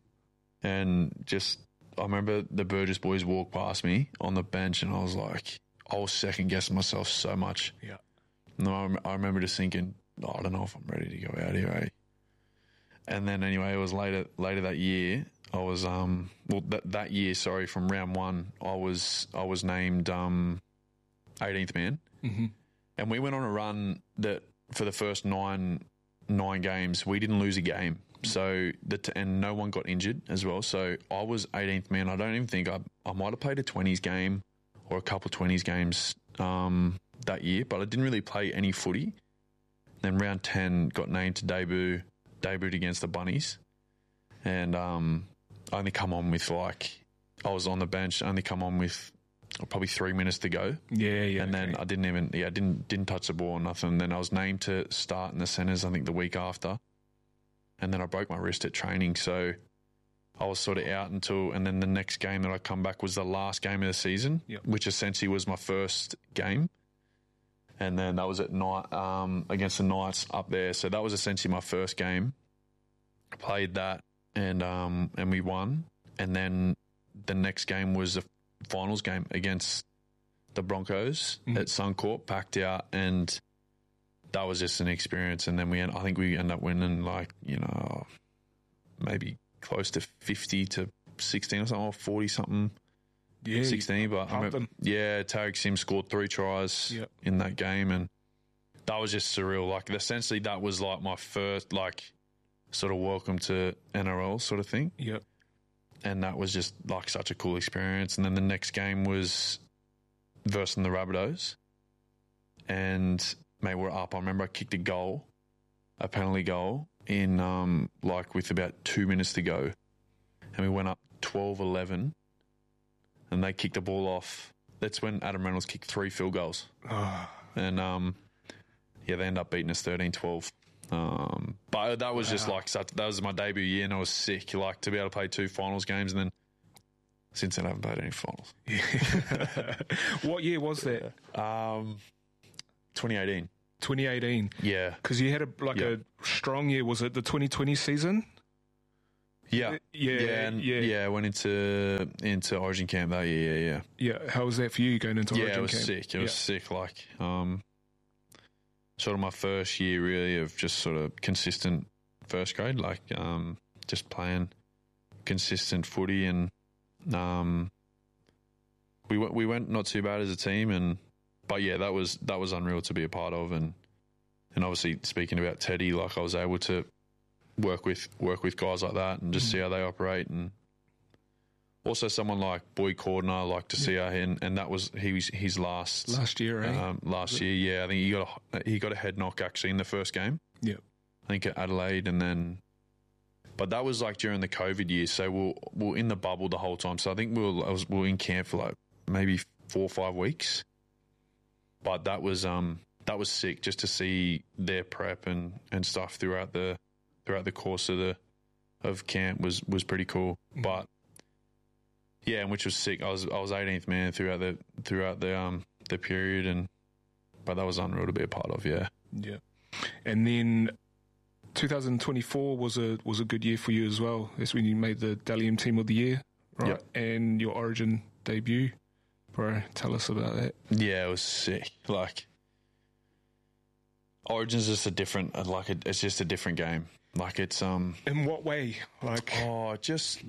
and just I remember the Burgess boys walked past me on the bench, and I was like, I was second guessing myself so much. Yeah. No, I, rem- I remember just thinking, oh, I don't know if I'm ready to go out here, eh? And then anyway, it was later later that year. I was um well that that year, sorry, from round one, I was I was named um eighteenth man, Mm-hmm. and we went on a run that for the first nine nine games we didn't lose a game. So the t- and no one got injured as well. So I was eighteenth man. I don't even think I I might have played a twenties game or a couple twenties games um that year, but I didn't really play any footy. Then round ten got named to debut, debuted against the Bunnies, and um, I only come on with like I was on the bench, only come on with probably three minutes to go, Yeah, yeah. and then okay. I didn't even yeah didn't didn't touch the ball or nothing. Then I was named to start in the centres, I think the week after, and then I broke my wrist at training, so I was sort of out until, and then the next game that I come back was the last game of the season, Yep. which essentially was my first game. And then that was at night um, against the Knights up there. So that was essentially my first game. I played that, and um, and we won. And then the next game was a finals game against the Broncos Mhm. at Suncorp, packed out, and that was just an experience. And then we, end, I think we ended up winning like you know maybe close to fifty to sixteen or something, or forty something. yeah, sixteen, but I pumped remember, them. yeah, Tarek Sim scored three tries Yep. in that game, and that was just surreal. Like, essentially, that was like my first, like, sort of welcome to N R L sort of thing, Yep. and that was just like such a cool experience. And then the next game was versus the Rabbitohs, and mate, we're up. I remember I kicked a goal, a penalty goal, in um like with about two minutes to go, and we went up twelve eleven. And they kicked the ball off. That's when Adam Reynolds kicked three field goals. Oh, And, um, yeah, they ended up beating us thirteen twelve. Um, but that was wow. just like such, that was my debut year, and I was sick. Like to be able to play two finals games, and then since then I haven't played any finals. What year was that? Um, twenty eighteen. twenty eighteen. Yeah, because you had a like yeah. a strong year. Was it the twenty twenty season? Yeah, yeah, yeah, and, yeah. yeah. I went into into Origin camp that year. Yeah, yeah. Yeah, how was that for you going into Origin camp? Yeah, it was camp? sick. It yeah. was sick. Like, um, sort of my first year really of just sort of consistent first grade, like um, just playing consistent footy, and um, we went we went not too bad as a team, and but yeah, that was that was unreal to be a part of, and and obviously speaking about Teddy, like I was able to work with work with guys like that and just mm. see how they operate, and also someone like Boyd Cordner, like to yeah. see how he, and, and that was he was his last last year, eh? Um, last year, yeah. I think he got a, he got a head knock actually in the first game. Yeah, I think at Adelaide, and then, but that was like during the COVID year, so we're we're in the bubble the whole time. So I think we were I was we were in camp for like maybe four or five weeks, but that was um that was sick just to see their prep and, and stuff throughout the. throughout the course of the of camp was, was pretty cool. Mm-hmm. But yeah, and which was sick. I was I was eighteenth man throughout the throughout the um the period, and but that was unreal to be a part of. Yeah, yeah. And then twenty twenty-four was a was a good year for you as well. That's when you made the Dalian Team of the Year, right? Yep. And your Origin debut, bro. Tell us about that. Yeah, it was sick. Like Origin's just a different, like it, it's just a different game. Like it's um. In what way? Like oh, just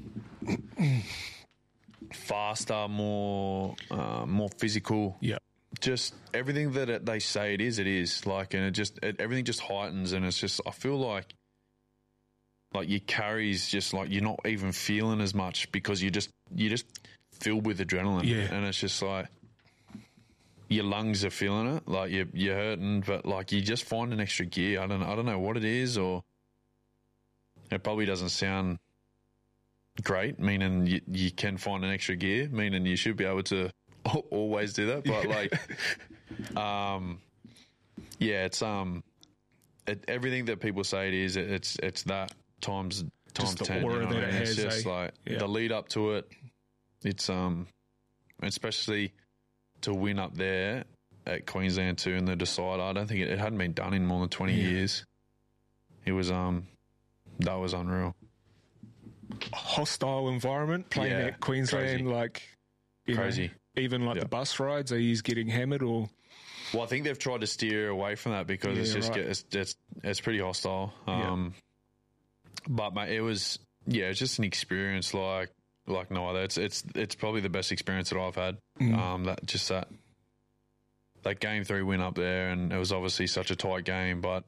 faster, more, uh, more physical. Yeah. Just everything that it, they say it is, it is. Like, and it just it, everything just heightens, and it's just I feel like, like your carries just like you're not even feeling as much because you just you're just filled with adrenaline. Yeah. And it's just like your lungs are feeling it, like you're you're hurting, but like you just find an extra gear. I don't I don't know what it is, or it probably doesn't sound great, meaning you, you can find an extra gear, meaning you should be able to always do that. But like, um, yeah, it's um, it, everything that people say it is, it, it's it's that times times just ten. You know, that it it's has, just eh? like yeah. the lead up to it. It's um, especially to win up there at Queensland too in the decider. I don't think it, it hadn't been done in more than twenty yeah. years. It was um. That was unreal. Hostile environment playing yeah, at Queensland, crazy. like you crazy. Know, even like yep. the bus rides, are you getting hammered or? Well, I think they've tried to steer away from that because yeah, it's just right. it's, it's it's pretty hostile. Um, yeah. But mate, it was yeah, it's just an experience like like no other. It's it's it's probably the best experience that I've had. Mm. Um, that just that that game three win up there, and it was obviously such a tight game, but.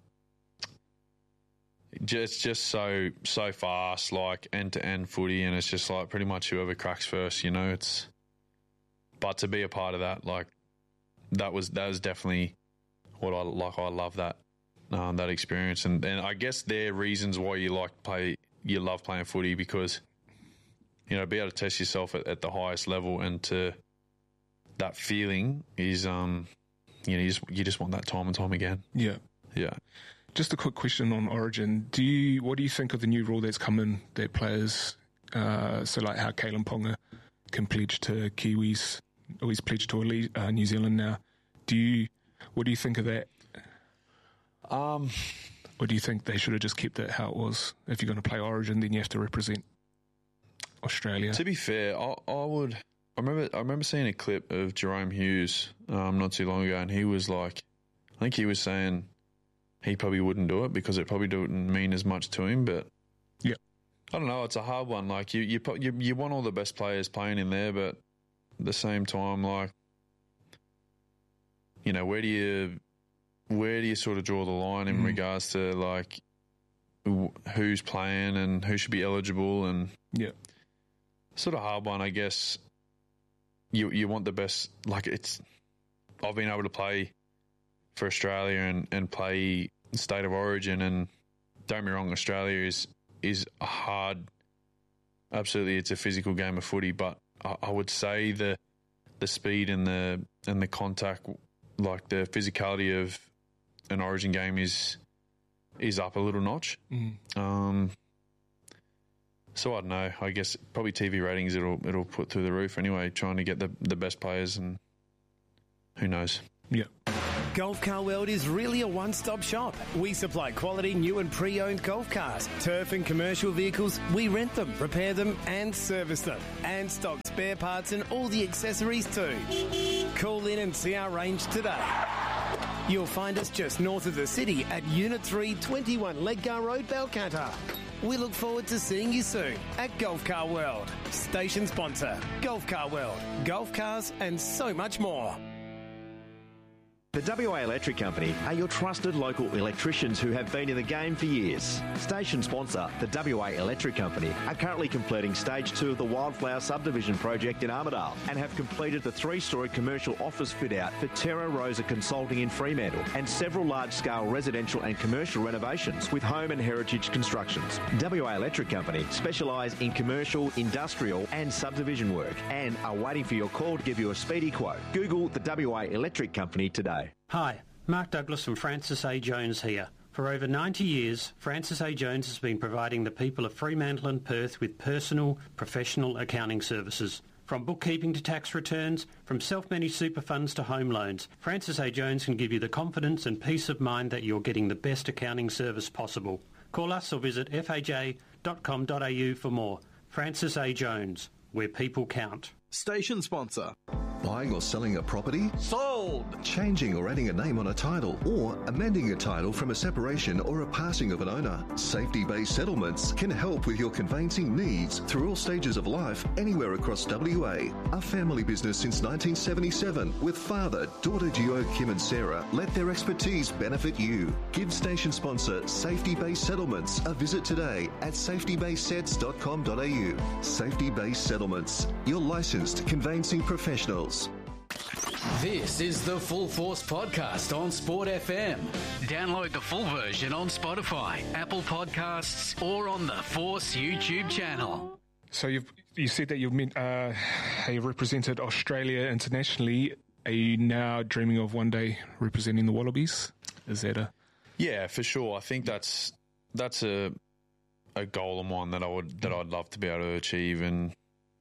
It's just so so fast, like end to end footy, and it's just like pretty much whoever cracks first, you know. It's but to be a part of that, like that was that was definitely what I like. I love that um, that experience, and and I guess there are reasons why you like play, you love playing footy because you know be able to test yourself at, at the highest level, and to that feeling is um you know you just you just want that time and time again. Yeah, yeah. Just a quick question on Origin. Do you what do you think of the new rule that's come in that players, uh, so like how Kalen Ponga can pledge to Kiwis, or he's pledged to uh, New Zealand now? Do you what do you think of that? Um, or do you think they should have just kept it how it was? If you're going to play Origin, then you have to represent Australia. To be fair, I, I would. I remember I remember seeing a clip of Jerome Hughes um, not too long ago, and he was like, I think he was saying. He probably wouldn't do it because it probably wouldn't mean as much to him. But yeah, I don't know. It's a hard one. Like you, you, you, you want all the best players playing in there, but at the same time, like you know, where do you, where do you sort of draw the line in mm. regards to like who's playing and who should be eligible? And yeah, sort of hard one, I guess. You you want the best. Like it's, I've been able to play for Australia and, and play State of Origin, and don't get me wrong, Australia is is a hard, absolutely, it's a physical game of footy, but I, I would say the the speed and the and the contact, like the physicality of an Origin game is is up a little notch. Mm. Um, so I don't know. I guess probably T V ratings it'll it'll put through the roof anyway. Trying to get the the best players, and who knows? Yeah. Golf Car World is really a one-stop shop. We supply quality new and pre-owned golf cars, turf and commercial vehicles. We rent them, repair them and service them, and stock spare parts and all the accessories too. Call in and see our range today. You'll find us just north of the city at Unit three, twenty-one Ledgar Road, Balcantar. We look forward to seeing you soon at Golf Car World. Station sponsor, Golf Car World. Golf cars and so much more. The W A Electric Company are your trusted local electricians who have been in the game for years. Station sponsor, the W A Electric Company, are currently completing stage two of the Wildflower Subdivision project in Armidale and have completed the three-storey commercial office fit-out for Terra Rosa Consulting in Fremantle and several large-scale residential and commercial renovations with home and heritage constructions. W A Electric Company specialise in commercial, industrial and subdivision work and are waiting for your call to give you a speedy quote. Google the W A Electric Company today. Hi, Mark Douglas from Francis A. Jones here. For over ninety years, Francis A. Jones has been providing the people of Fremantle and Perth with personal, professional accounting services. From bookkeeping to tax returns, from self-managed super funds to home loans, Francis A. Jones can give you the confidence and peace of mind that you're getting the best accounting service possible. Call us or visit f a j dot com dot a u for more. Francis A. Jones, where people count. Station sponsor. Buying or selling a property? Sold! Changing or adding a name on a title, or amending a title from a separation or a passing of an owner. Safety-based settlements can help with your conveyancing needs through all stages of life anywhere across W A. A family business since nineteen seventy-seven with father, daughter duo Kim and Sarah let their expertise benefit you. Give station sponsor Safety-based Settlements a visit today at safety based sets dot com dot a u. Safety-based Settlements, your licensed conveyancing professionals. This is the Full Force Podcast on Sport F M. Download the full version on Spotify, Apple Podcasts, or on the Force YouTube channel. So you've you said that you've been, uh, you represented Australia internationally. Are you now dreaming of one day representing the Wallabies? Is that a Yeah, for sure. I think that's that's a a goal of mine that I would that I'd love to be able to achieve, and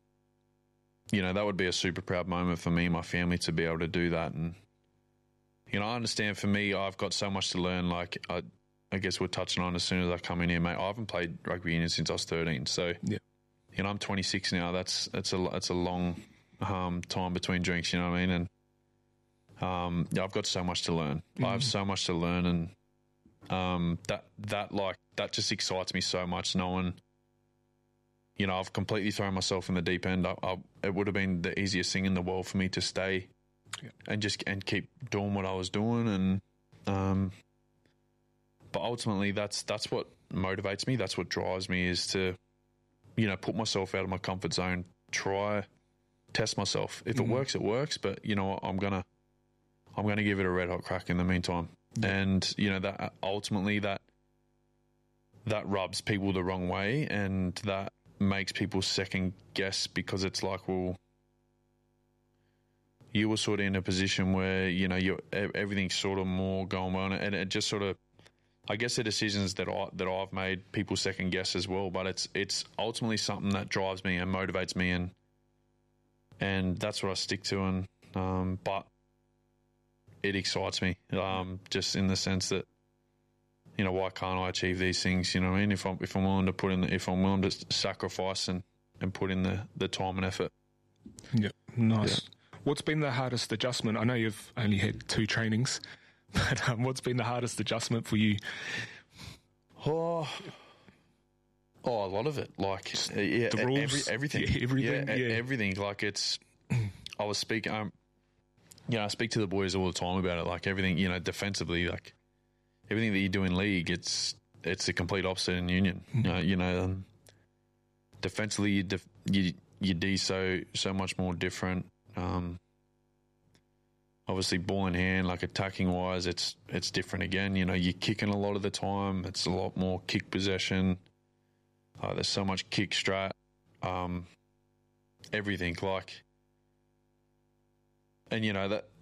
you know, that would be a super proud moment for me and my family to be able to do that. And, you know, I understand for me, I've got so much to learn. Like, I, I guess we're touching on as soon as I come in here, mate. I haven't played rugby union since I was thirteen. So, yeah. you know, I'm twenty-six now. That's that's a, that's a long um, time between drinks, you know what I mean? And, um, yeah, I've got so much to learn. Mm-hmm. I have so much to learn. And um, that, that, like, that just excites me so much knowing, you know, I've completely thrown myself in the deep end. I, I, it would have been the easiest thing in the world for me to stay yeah. and just and keep doing what I was doing. And um, but ultimately, that's that's what motivates me. That's what drives me is to, you know, put myself out of my comfort zone, try, test myself. If mm-hmm. it works, it works. But you know, I'm gonna I'm gonna give it a red hot crack in the meantime. Yeah. And you know that ultimately that that rubs people the wrong way, and that makes people second guess because it's like, well, you were sort of in a position where, you know, you everything's sort of more going on, and it just sort of, I guess the decisions that I that I've made, people second guess as well. But it's it's ultimately something that drives me and motivates me, and and that's what I stick to. And um, but it excites me, um, just in the sense that, you know, why can't I achieve these things? You know what I mean? If I'm if I'm willing to put in, the, if I'm willing to sacrifice and, and put in the, the time and effort. Yeah, nice. Yeah. What's been the hardest adjustment? I know you've only had two trainings, but um, what's been the hardest adjustment for you? Oh, oh, a lot of it. Like yeah, the rules, every, everything, yeah, everything, yeah, yeah. everything. Like it's. I was speaking. Um, you know, I speak to the boys all the time about it. Like everything, you know, defensively, like. Everything that you do in league, it's it's a complete opposite in union. Mm-hmm. Uh, you know, um, defensively, you, def, you you do so so much more different. Um, obviously, ball in hand, like attacking wise, it's it's different again. You know, you're kicking a lot of the time. It's a lot more kick possession. Uh, there's so much kick strat. Um, everything like, and you know that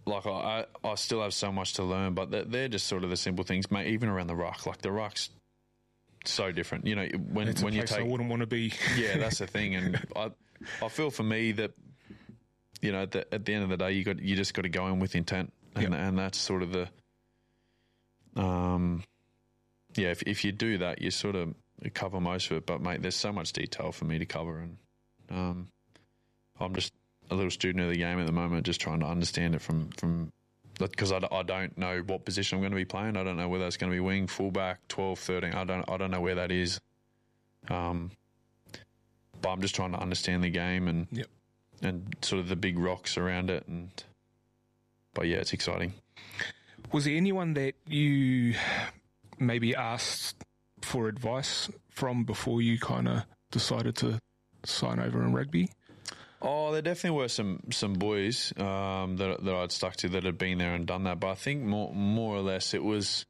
like I, I still have so much to learn, but they're, they're just sort of the simple things, mate. Even around the ruck, like the ruck's so different. You know, when It's when a you place take, I wouldn't want to be. yeah, that's the thing, and I I feel for me that, you know, that at the end of the day, you got you just got to go in with intent, and Yep. and that's sort of the, um, yeah. If if you do that, you sort of cover most of it. But mate, there's so much detail for me to cover, and um, I'm just a little student of the game at the moment, just trying to understand it from from because I, I don't know what position I'm going to be playing. I don't know whether it's going to be wing, fullback, twelve, thirteen. I don't I don't know where that is. Um, but I'm just trying to understand the game and Yep. and sort of the big rocks around it. And but yeah, it's exciting. Was there anyone that you maybe asked for advice from before you kind of decided to sign over in rugby? Oh, there definitely were some some boys um, that that I'd stuck to that had been there and done that. But I think more more or less it was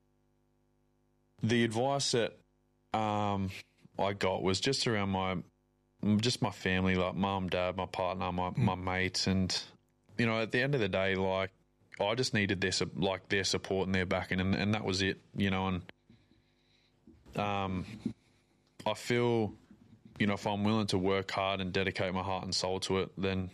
the advice that um, I got was just around my just my family, like mum, dad, my partner, my Mm. my mates, and you know, at the end of the day, like I just needed their su- like their support and their backing, and, and that was it. You know, and um, I feel. You know, if I'm willing to work hard and dedicate my heart and soul to it, then,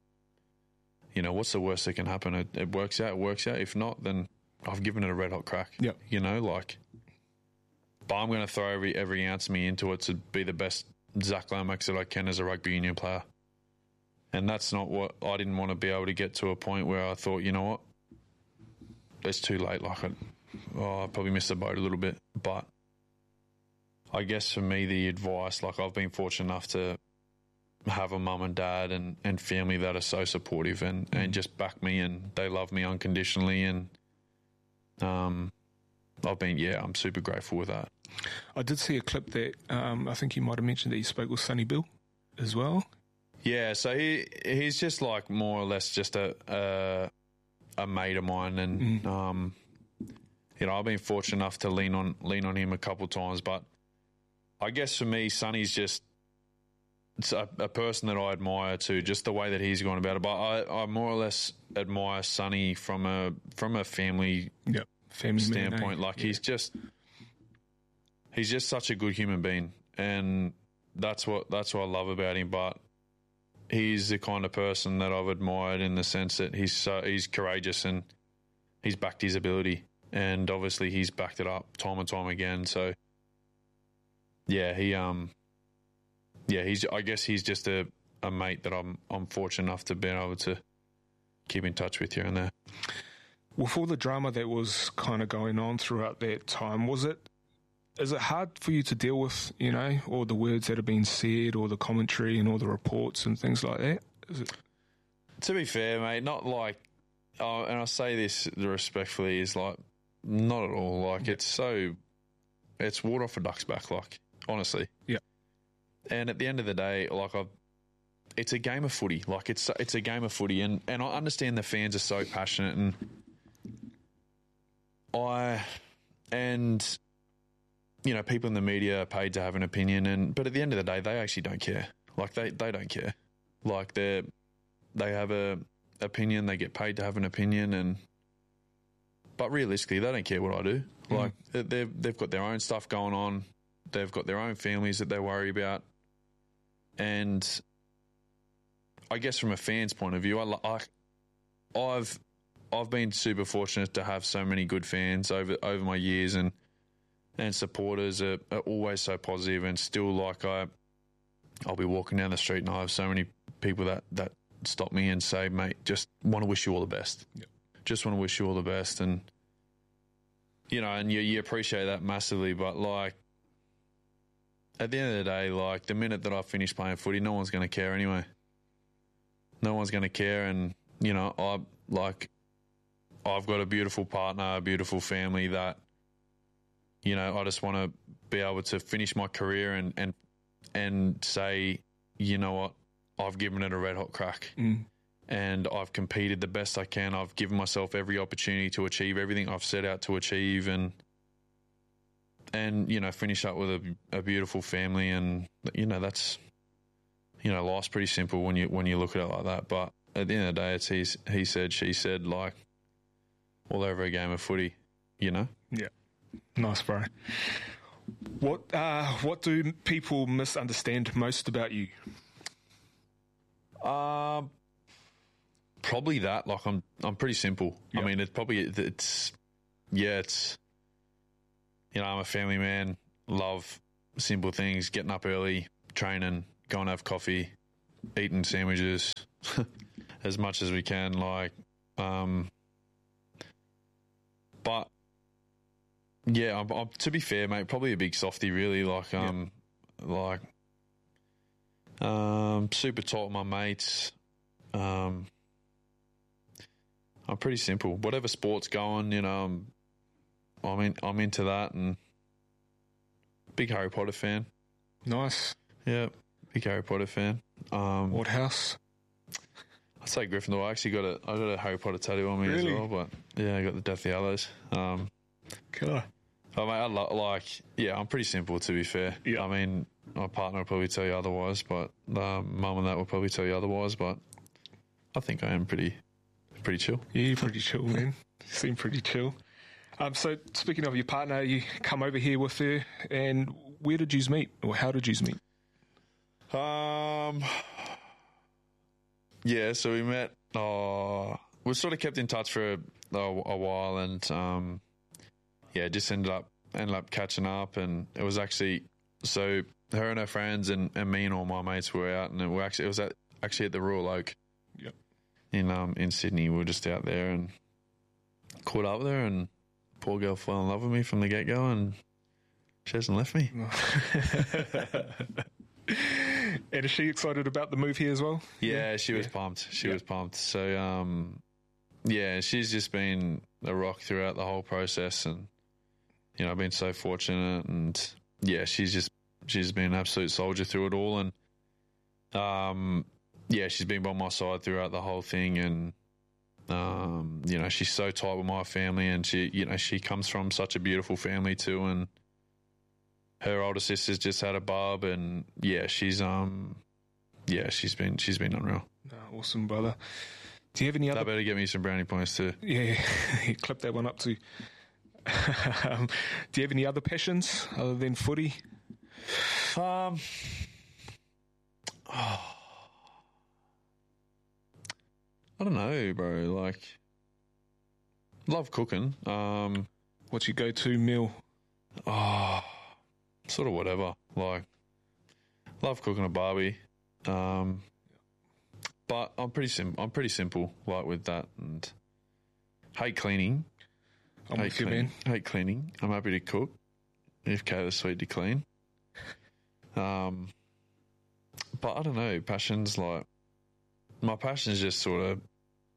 you know, what's the worst that can happen? It, it works out, it works out. If not, then I've given it a red hot crack. Yep. You know, like, but I'm going to throw every every ounce of me into it to be the best Zach Lomax that I can as a rugby union player. And that's not what I didn't want to be able to get to a point where I thought, you know what, it's too late. Like, I, oh, I probably missed the boat a little bit, but. I guess for me, the advice, like I've been fortunate enough to have a mum and dad and, and family that are so supportive and, and just back me, and they love me unconditionally. And um, I've been, yeah, I'm super grateful with that. I did see a clip that um, I think you might have mentioned that you spoke with Sonny Bill as well. Yeah, so he he's just like more or less just a a, a mate of mine, and Mm. um, you know, I've been fortunate enough to lean on lean on him a couple of times, but. I guess for me, Sonny's just it's a, a person that I admire too, just the way that he's gone about it. But I, I more or less admire Sonny from a from a family, yep. family standpoint. man, eh? Like Yeah. he's just he's just such a good human being, and that's what that's what I love about him. But he's the kind of person that I've admired in the sense that he's so, he's courageous and he's backed his ability, and obviously he's backed it up time and time again. So. Yeah, he um, yeah, he's. I guess he's just a, a mate that I'm I'm fortunate enough to be able to keep in touch with here and there. With all the drama that was kind of going on throughout that time, was it is it hard for you to deal with, you know, all the words that have been said, or the commentary and all the reports and things like that? Is it? To be fair, mate, not like, oh, and I say this respectfully, is like not at all. Like it's so, it's water off a duck's back. Like. Honestly, yeah. And at the end of the day, like I've, it's a game of footy. Like it's it's a game of footy, and, and I understand the fans are so passionate, and I, and you know, people in the media are paid to have an opinion, and but at the end of the day, they actually don't care. Like they, they don't care. Like they they have a opinion, they get paid to have an opinion, and but realistically, they don't care what I do. Mm. Like they've they've got their own stuff going on. They've got their own families that they worry about. And I guess from a fan's point of view, I, I, I've I've been super fortunate to have so many good fans over over my years, and and supporters are, are always so positive, and still like I, I'll be walking down the street and I have so many people that, that stop me and say, mate, just want to wish you all the best. Yep. Just want to wish you all the best. And, you know, and you, you appreciate that massively, but like, at the end of the day, like the minute that I finish playing footy, no one's going to care anyway. No one's going to care. And, you know, I like, I've got a beautiful partner, a beautiful family that, you know, I just want to be able to finish my career and, and, and say, you know what, I've given it a red hot crack. Mm. And I've competed the best I can. I've given myself every opportunity to achieve everything I've set out to achieve, and, and, you know, finish up with a, a beautiful family. And, you know, that's, you know, life's pretty simple when you, when you look at it like that. But at the end of the day, it's he, he said, she said, like all over a game of footy, you know? Yeah. Nice, bro. What uh, what do people misunderstand most about you? Um, probably that. Like I'm, I'm pretty simple. Yep. I mean, it's probably it's, yeah, it's, you know, I'm a family man. Love simple things. Getting up early, training, going to have coffee, eating sandwiches as much as we can. Like, um, but yeah, I'm, I'm, to be fair, mate, probably a big softie. Really, like, um, yep. like. Um, super tight with my mates. Um, I'm pretty simple. Whatever sport's going, you know, I'm, I'm in, I'm into that, and big Harry Potter fan. Nice. Yeah, big Harry Potter fan. Um, what house? I'd say Gryffindor. I actually got a, I got a Harry Potter tattoo on me really? as well, but yeah, I got the Deathly Hallows. Um, Killer. Oh, mate, I lo- like, yeah, I'm pretty simple, to be fair. Yeah. I mean, my partner will probably tell you otherwise, but um, mum and that will probably tell you otherwise, but I think I am pretty pretty chill. Yeah, you're pretty chill, man. You seem pretty chill. Um, so, speaking of your partner, you come over here with her, and where did you meet, or how did you meet? Um, yeah, so we met, uh, we sort of kept in touch for a, a, a while, and um, yeah, just ended up ended up catching up, and it was actually, so her and her friends and, and me and all my mates were out, and it, were actually, it was at, actually at the Royal Oak. Yep. In um in Sydney. We were just out there and caught up with her, and poor girl fell in love with me from the get go, and she hasn't left me. And is she excited about the move here as well? Yeah, yeah. she was yeah. pumped. She yeah. was pumped. So um yeah, she's just been a rock throughout the whole process, and you know, I've been so fortunate, and yeah, she's just she's been an absolute soldier through it all, and um yeah, she's been by my side throughout the whole thing, and um, you know, she's so tight with my family, and she, you know, she comes from such a beautiful family too, and her older sister's just had a bub, and yeah, she's um, yeah, she's been she's been unreal. Oh, awesome, brother. Do you have any other? That better get me some brownie points too. Yeah, clip that one up too. um, do you have any other passions other than footy? Um. Oh. I don't know, bro. Like, love cooking. Um, What's your go-to meal? Oh, sort of whatever. Like, love cooking a barbie. Um, but I'm pretty sim. I'm pretty simple, like with that, and hate cleaning. I'm hate with you, cleaning. man. Hate cleaning. I'm happy to cook if Kayla's sweet to clean. Um, but I don't know. Passions like. My passion is just sort of,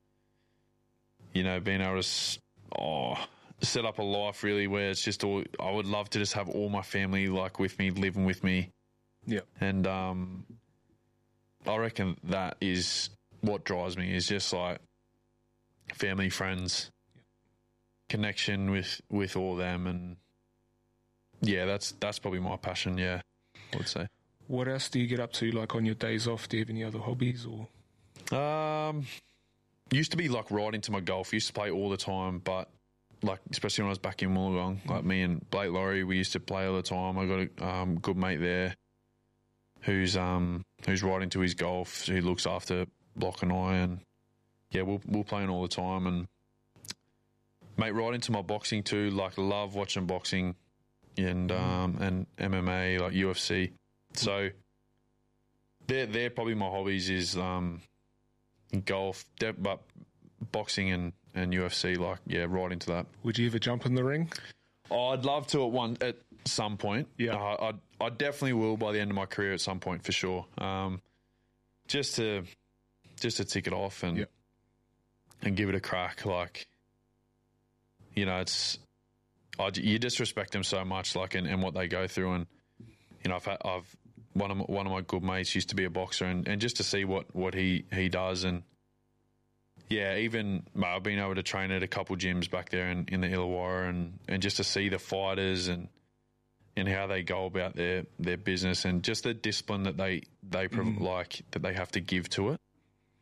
you know, being able to oh, set up a life really where it's just all, I would love to just have all my family like with me, living with me. Yeah. And um, I reckon that is what drives me, is just like family, friends, connection with, with all them. And yeah, that's, that's probably my passion. Yeah, I would say. What else do you get up to, like on your days off? Do you have any other hobbies or? Um, used to be like right into my golf. Used to play all the time, but like especially when I was back in Wollongong, like me and Blake Laurie, we used to play all the time. I got a um, good mate there, who's um who's right into his golf. Who looks after Block and I, and yeah, we'll we'll playing all the time. And mate, right into my boxing too. Like love watching boxing, and um and M M A, like U F C. So they're they're probably my hobbies is um. golf, but boxing and, and U F C, like, yeah, right into that. Would you ever jump in the ring? Oh, I'd love to at one at some point. Yeah, uh, I I definitely will by the end of my career at some point for sure. Um, just to just to tick it off and yep. and give it a crack. Like, you know, it's I, you just respect them so much, like, and, and what they go through, and you know, I've had, I've. One of my, one of my good mates used to be a boxer, and, and just to see what, what he, he does, and yeah, even I've been able to train at a couple gyms back there in, in the Illawarra, and, and just to see the fighters and and how they go about their, their business, and just the discipline that they they mm. like that they have to give to it.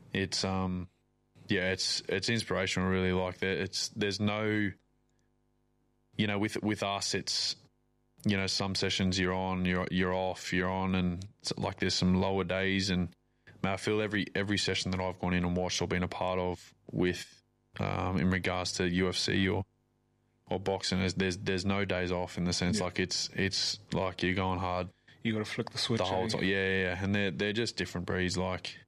it's um, yeah, it's it's inspirational. Really, like that. It's there's no, you know, with with us, it's, you know, some sessions you're on, you're you're off, you're on, and it's like there's some lower days, and man, I feel every every session that I've gone in and watched or been a part of with, um, in regards to U F C or or boxing, there's there's, there's no days off in the sense, yeah. like it's it's like you're going hard. You got to flick the switch. The whole time, yeah, yeah, yeah, and they're they're just different breeds. Like